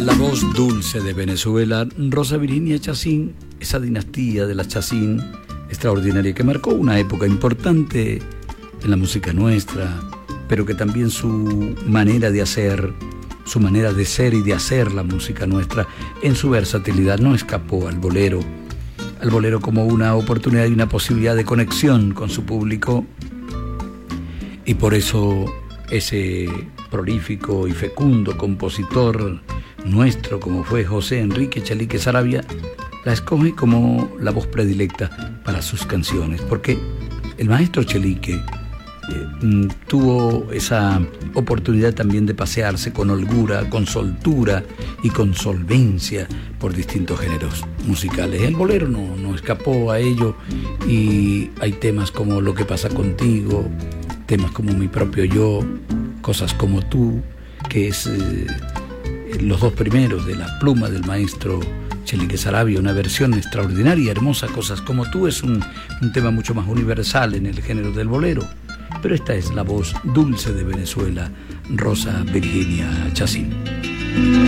La voz dulce de Venezuela, Rosa Virginia Chacín, esa dinastía de la Chacín extraordinaria que marcó una época importante en la música nuestra, pero que también su manera de hacer, su manera de ser y de hacer la música nuestra en su versatilidad no escapó al bolero como una oportunidad y una posibilidad de conexión con su público, y por eso ese prolífico y fecundo compositor nuestro como fue José Enrique Chelique Saravia la escoge como la voz predilecta para sus canciones, porque el maestro Chelique tuvo esa oportunidad también de pasearse con holgura, con soltura y con solvencia por distintos géneros musicales. El bolero no escapó a ello, y hay temas como Lo que pasa contigo, temas como Mi propio yo, Cosas como tú, que es los dos primeros de la pluma del maestro Chelique Saravia, una versión extraordinaria, hermosa. Cosas como tú es un tema mucho más universal en el género del bolero, pero esta es la voz dulce de Venezuela, Rosa Virginia Chacín.